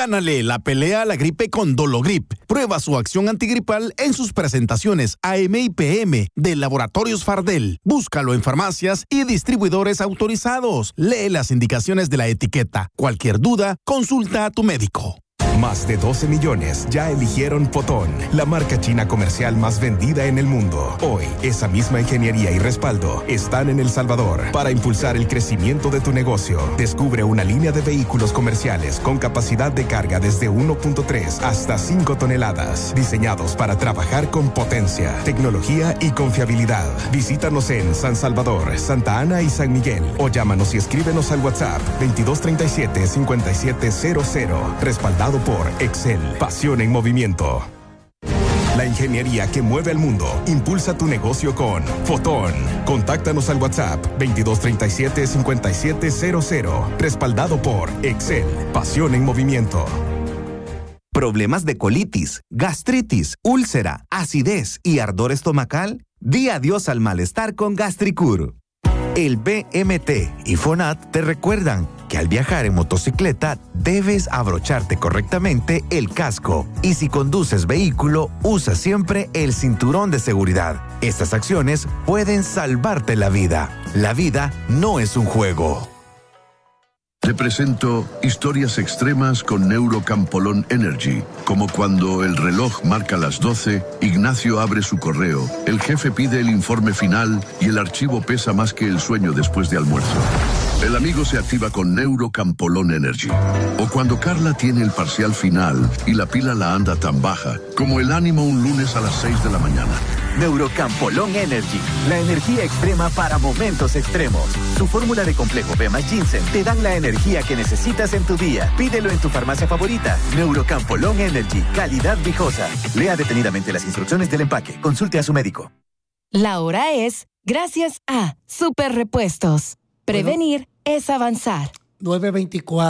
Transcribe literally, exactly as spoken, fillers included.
Gánale la pelea a la gripe con Dologrip. Prueba su acción antigripal en sus presentaciones A M y P M de Laboratorios Fardel. Búscalo en farmacias y distribuidores autorizados. Lee las indicaciones de la etiqueta. Cualquier duda, consulta a tu médico. Más de doce millones ya eligieron Fotón, la marca china comercial más vendida en el mundo. Hoy, esa misma ingeniería y respaldo están en El Salvador para impulsar el crecimiento de tu negocio. Descubre una línea de vehículos comerciales con capacidad de carga desde uno punto tres hasta cinco toneladas, diseñados para trabajar con potencia, tecnología y confiabilidad. Visítanos en San Salvador, Santa Ana y San Miguel o llámanos y escríbenos al WhatsApp veintidós treinta y siete, cincuenta y siete cero cero, respaldado por Excel, pasión en movimiento. La ingeniería que mueve el mundo. Impulsa tu negocio con Fotón. Contáctanos al WhatsApp veintidós treinta y siete, cincuenta y siete cero cero, respaldado por Excel, pasión en movimiento. ¿Problemas de colitis, gastritis, úlcera, acidez y ardor estomacal? Di adiós al malestar con Gastricur. El B M T y FONAT te recuerdan que al viajar en motocicleta debes abrocharte correctamente el casco y si conduces vehículo, usa siempre el cinturón de seguridad. Estas acciones pueden salvarte la vida. La vida no es un juego. Te presento historias extremas con Neurocampolón Energy. Como cuando el reloj marca las doce, Ignacio abre su correo, el jefe pide el informe final y el archivo pesa más que el sueño después de almuerzo. El amigo se activa con Neurocampolón Energy. O cuando Carla tiene el parcial final y la pila la anda tan baja, como el ánimo un lunes a las seis de la mañana. Neurocampolón Energy, la energía extrema para momentos extremos. Su fórmula de complejo B más Ginseng te dan la energía que necesitas en tu día. Pídelo en tu farmacia favorita. Neurocampolón Energy, calidad viejosa. Lea detenidamente las instrucciones del empaque. Consulte a su médico. La hora es gracias a Super Repuestos. Prevenir bueno, es avanzar. nueve veinticuatro